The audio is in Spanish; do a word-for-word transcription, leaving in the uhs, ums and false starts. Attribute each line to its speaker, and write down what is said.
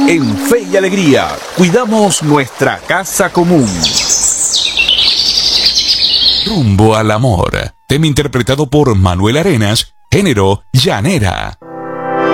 Speaker 1: En Fe y Alegría, cuidamos nuestra casa común.
Speaker 2: Rumbo al amor. Tema interpretado por Manuel Arenas, género llanera.